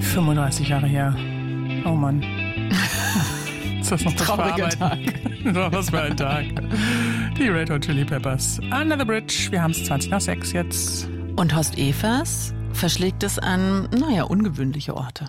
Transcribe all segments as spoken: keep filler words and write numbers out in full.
fünfunddreißig Jahre her. Oh Mann. Ist das noch das Trauriger Tag. Was für ein Tag. Die Red Hot Chili Peppers. Under the Bridge. Wir haben es zwanzig nach sechs jetzt. Und Horst Evers verschlägt es an, naja, ungewöhnliche Orte.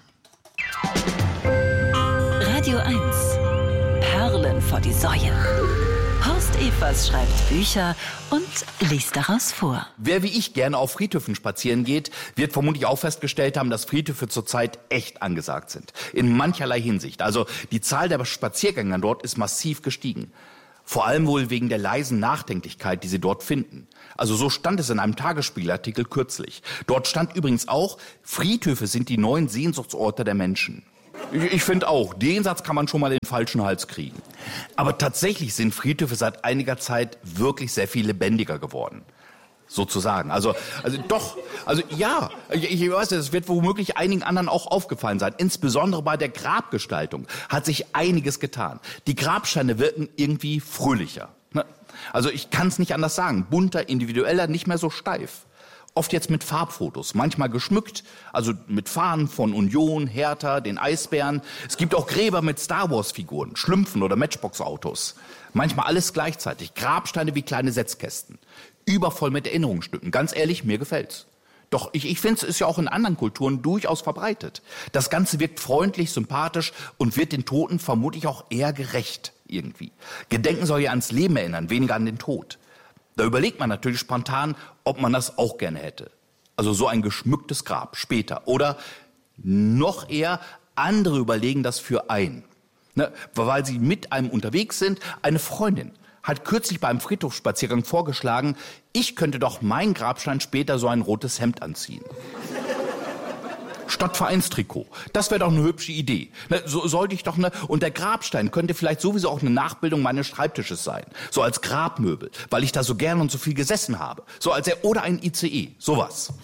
Radio eins. Perlen vor die Säue. Horst Evers schreibt Bücher und liest daraus vor. Wer wie ich gerne auf Friedhöfen spazieren geht, wird vermutlich auch festgestellt haben, dass Friedhöfe zurzeit echt angesagt sind. In mancherlei Hinsicht. Also die Zahl der Spaziergänger dort ist massiv gestiegen. Vor allem wohl wegen der leisen Nachdenklichkeit, die sie dort finden. Also so stand es in einem Tagesspiegelartikel kürzlich. Dort stand übrigens auch, Friedhöfe sind die neuen Sehnsuchtsorte der Menschen. Ich, ich finde auch, den Satz kann man schon mal in den falschen Hals kriegen. Aber tatsächlich sind Friedhöfe seit einiger Zeit wirklich sehr viel lebendiger geworden. Sozusagen. Also, also doch, also ja, ich, ich weiß, es wird womöglich einigen anderen auch aufgefallen sein. Insbesondere bei der Grabgestaltung hat sich einiges getan. Die Grabsteine wirken irgendwie fröhlicher. Ne? Also ich kann es nicht anders sagen. Bunter, individueller, nicht mehr so steif. Oft jetzt mit Farbfotos, manchmal geschmückt, also mit Fahnen von Union, Hertha, den Eisbären. Es gibt auch Gräber mit Star-Wars-Figuren, Schlümpfen oder Matchbox-Autos. Manchmal alles gleichzeitig, Grabsteine wie kleine Setzkästen. Übervoll mit Erinnerungsstücken. Ganz ehrlich, mir gefällt's. Doch ich, ich finde, es ist ja auch in anderen Kulturen durchaus verbreitet. Das Ganze wirkt freundlich, sympathisch und wird den Toten vermutlich auch eher gerecht irgendwie. Gedenken soll ja ans Leben erinnern, weniger an den Tod. Da überlegt man natürlich spontan, ob man das auch gerne hätte. Also so ein geschmücktes Grab später. Oder noch eher, andere überlegen das für einen. Ne, weil sie mit einem unterwegs sind. Eine Freundin hat kürzlich beim Friedhofsspaziergang vorgeschlagen, ich könnte doch meinen Grabstein später so ein rotes Hemd anziehen. Statt Vereinstrikot. Das wäre doch eine hübsche Idee. Ne, so sollte ich doch ne, und der Grabstein könnte vielleicht sowieso auch eine Nachbildung meines Schreibtisches sein. So als Grabmöbel, weil ich da so gern und so viel gesessen habe. So als er, oder ein I C E, sowas.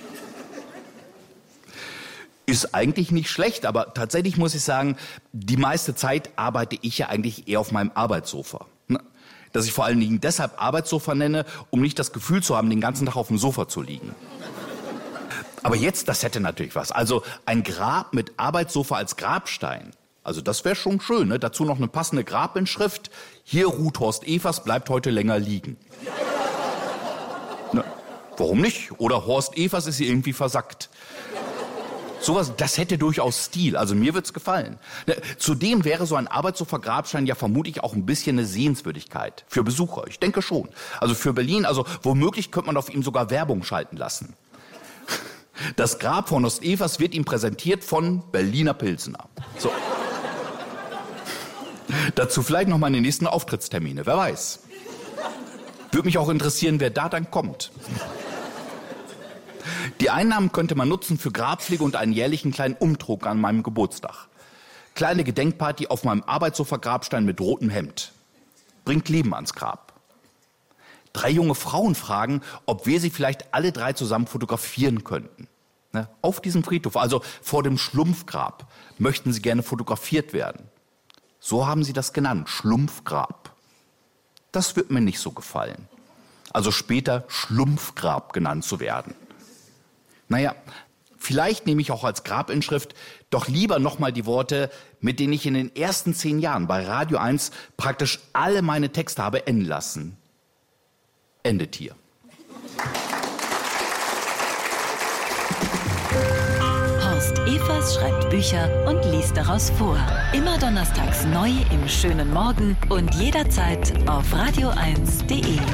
Ist eigentlich nicht schlecht, aber tatsächlich muss ich sagen, die meiste Zeit arbeite ich ja eigentlich eher auf meinem Arbeitssofa. Ne? Dass ich vor allen Dingen deshalb Arbeitssofa nenne, um nicht das Gefühl zu haben, den ganzen Tag auf dem Sofa zu liegen. Aber jetzt, das hätte natürlich was. Also ein Grab mit Arbeitssofa als Grabstein. Also das wäre schon schön. Ne? Dazu noch eine passende Grabinschrift. Hier ruht Horst Evers, bleibt heute länger liegen. Ne? Warum nicht? Oder Horst Evers ist hier irgendwie versackt. Sowas, das hätte durchaus Stil. Also mir wird's gefallen. Ne? Zudem wäre so ein Arbeitssofa-Grabstein ja vermutlich auch ein bisschen eine Sehenswürdigkeit. Für Besucher, ich denke schon. Also für Berlin, also womöglich könnte man auf ihm sogar Werbung schalten lassen. Das Grab von Horst Evers wird ihm präsentiert von Berliner Pilsener. So. Dazu vielleicht noch meine nächsten Auftrittstermine, wer weiß. Würde mich auch interessieren, wer da dann kommt. Die Einnahmen könnte man nutzen für Grabpflege und einen jährlichen kleinen Umtrunk an meinem Geburtstag. Kleine Gedenkparty auf meinem Arbeitssofa-Grabstein mit rotem Hemd. Bringt Leben ans Grab. Drei junge Frauen fragen, ob wir sie vielleicht alle drei zusammen fotografieren könnten. Ne? Auf diesem Friedhof, also vor dem Schlumpfgrab, möchten sie gerne fotografiert werden. So haben sie das genannt, Schlumpfgrab. Das wird mir nicht so gefallen. Also später Schlumpfgrab genannt zu werden. Naja, vielleicht nehme ich auch als Grabinschrift doch lieber nochmal die Worte, mit denen ich in den ersten zehn Jahren bei Radio eins praktisch alle meine Texte habe enden lassen. Endet hier. Horst Evers schreibt Bücher und liest daraus vor. Immer donnerstags neu im schönen Morgen und jederzeit auf radio eins punkt de.